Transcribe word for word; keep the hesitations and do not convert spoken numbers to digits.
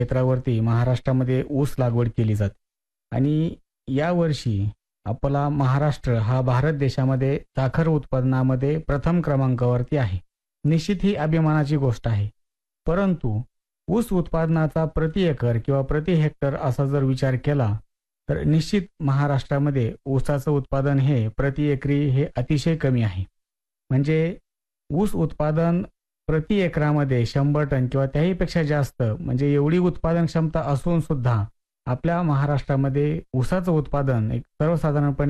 क्षेत्रावरती महाराष्ट्रामध्ये ऊस लागवड केली जाते आणि यावर्षी आपला महाराष्ट्र हा भारत देशामध्ये साखर उत्पादनामध्ये प्रथम क्रमांकावरती आहे. निश्चित ही अभिमानाची गोष्ट आहे. परंतु ऊस उत्पादनाचा प्रति एकर किंवा प्रति हेक्टर असा जर विचार केला तर निश्चित महाराष्ट्रामध्ये ऊसाचं उत्पादन हे प्रति एकरी हे अतिशय कमी आहे. म्हणजे ऊस उत्पादन प्रति एकरामध्ये शंभर टन किंवा त्याहीपेक्षा जास्त म्हणजे एवढी उत्पादन क्षमता असून सुद्धा आपल्या महाराष्ट्रामध्ये ऊसाचं उत्पादन एक सर्वसाधारणपणे